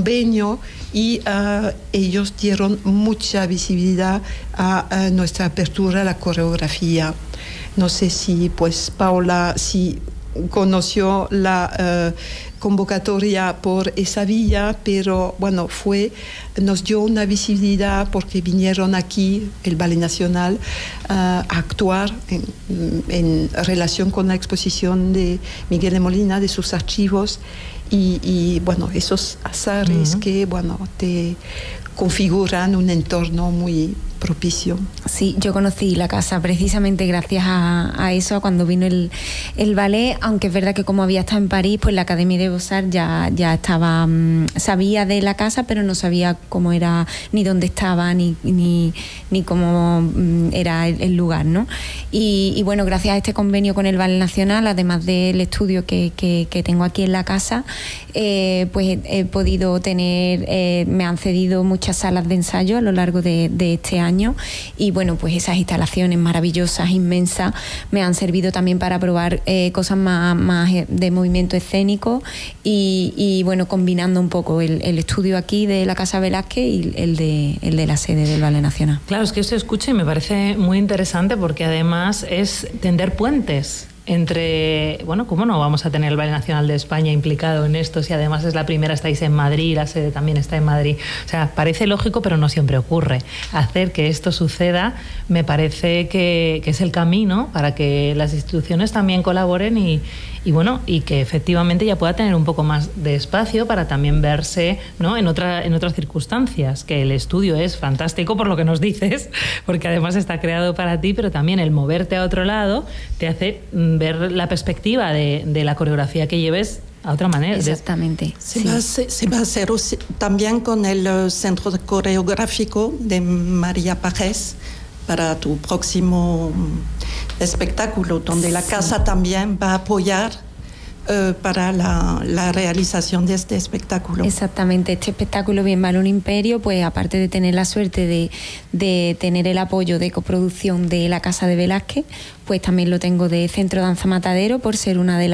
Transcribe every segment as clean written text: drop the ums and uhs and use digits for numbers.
convenio y ellos dieron mucha visibilidad a nuestra apertura a la coreografía. No sé si pues Paola si conoció la convocatoria por esa vía, pero bueno, nos dio una visibilidad porque vinieron aquí, el Ballet Nacional, a actuar en relación con la exposición de Miguel de Molina, de sus archivos, y bueno, esos azares que, bueno, te configuran un entorno muy propicio. Sí, yo conocí la casa precisamente gracias a eso, a cuando vino el ballet, aunque es verdad que como había estado en París, pues la Académie des Beaux-Arts ya estaba, sabía de la casa, pero no sabía cómo era, ni dónde estaba, ni cómo era el lugar, ¿no? Y bueno, gracias a este convenio con el Ballet Nacional, además del estudio que tengo aquí en la casa, pues he podido tener, me han cedido muchas salas de ensayo a lo largo de este año, y bueno, pues esas instalaciones maravillosas, inmensas, me han servido también para probar cosas más de movimiento escénico y bueno, combinando un poco el estudio aquí de la Casa Velázquez y el de la sede del Ballet Nacional. Claro, es que os escucho y me parece muy interesante porque además es tender puentes entre, bueno, ¿cómo no vamos a tener el Ballet Nacional de España implicado en esto si además es la primera, estáis en Madrid, la sede también está en Madrid? O sea, parece lógico, pero no siempre ocurre. Hacer que esto suceda me parece que es el camino para que las instituciones también colaboren y bueno, y que efectivamente ya pueda tener un poco más de espacio para también verse, ¿no?, en otras circunstancias, que el estudio es fantástico por lo que nos dices, porque además está creado para ti, pero también el moverte a otro lado te hace ver la perspectiva de la coreografía que lleves a otra manera. Exactamente. Se va a hacer también con el Centro Coreográfico de María Pajés para tu próximo espectáculo, donde la casa también va a apoyar para la realización de este espectáculo. Exactamente, este espectáculo Bien vale un imperio, pues aparte de tener la suerte de tener el apoyo de coproducción de la Casa de Velázquez, pues también lo tengo de Centro Danza Matadero por ser una de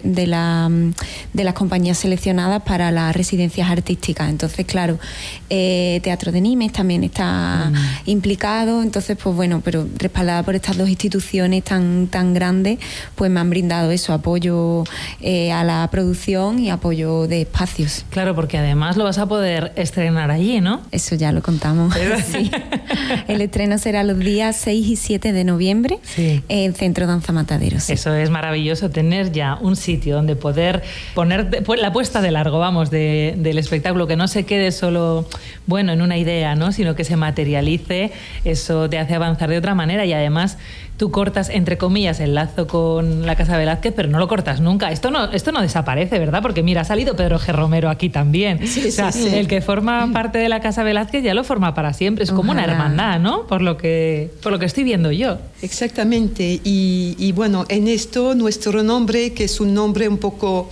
las compañías seleccionadas para las residencias artísticas. Entonces, claro, Teatro de Nimes también está implicado. Entonces, pues bueno, pero respaldada por estas dos instituciones tan grandes, pues me han brindado eso, apoyo a la producción y apoyo de espacios. Claro, porque además lo vas a poder estrenar allí, ¿no? Eso ya lo contamos. Sí. El estreno será los días 6 y 7 de noviembre. Sí. En Centro Danza Matadero. Sí. Eso es maravilloso, tener ya un sitio donde poder poner la puesta de largo, vamos, del espectáculo, que no se quede solo, bueno, en una idea, ¿no?, sino que se materialice. Eso te hace avanzar de otra manera y además tú cortas, entre comillas, el lazo con la Casa Velázquez, pero no lo cortas nunca. Esto no desaparece, ¿verdad? Porque mira, ha salido Pedro G. Romero aquí también. Sí, o sea, sí. El que forma parte de la Casa Velázquez ya lo forma para siempre. Es como una hermandad, ¿no? Por lo que estoy viendo yo. Exactamente. Y bueno, en esto nuestro nombre, que es un nombre un poco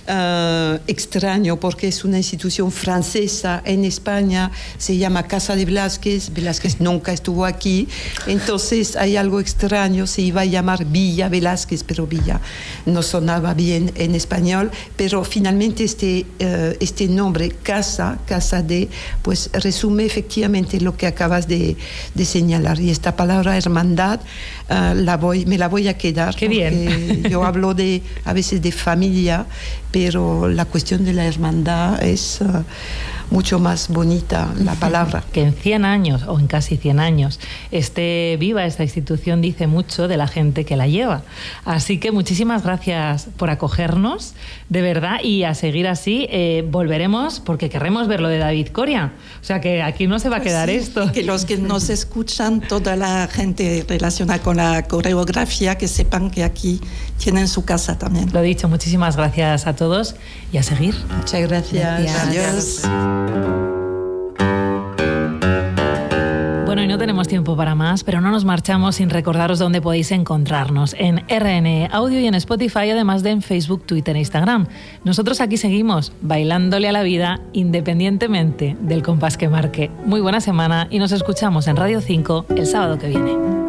extraño porque es una institución francesa en España, se llama Casa de Velázquez. Velázquez nunca estuvo aquí, entonces hay algo extraño. Se iba a llamar Villa Velázquez, pero Villa no sonaba bien en español, pero finalmente este nombre Casa de, pues resume efectivamente lo que acabas de señalar, y esta palabra hermandad me la voy a quedar. Qué bien. Yo hablo a veces de familia, pero la cuestión de la hermandad es mucho más bonita, la palabra. Que en 100 años, o en casi 100 años, esté viva esta institución dice mucho de la gente que la lleva. Así que muchísimas gracias por acogernos, de verdad, y a seguir así. Volveremos porque querremos ver lo de David Coria. O sea que aquí no se va a quedar esto. Que los que nos escuchan, toda la gente relacionada con la coreografía, que sepan que aquí tienen su casa también. Lo dicho, muchísimas gracias a todos y a seguir. Muchas gracias. Adiós. Bueno, y no tenemos tiempo para más, pero no nos marchamos sin recordaros dónde podéis encontrarnos. En RNE Audio y en Spotify, además de en Facebook, Twitter e Instagram. Nosotros aquí seguimos bailándole a la vida independientemente del compás que marque. Muy buena semana y nos escuchamos en Radio 5 el sábado que viene.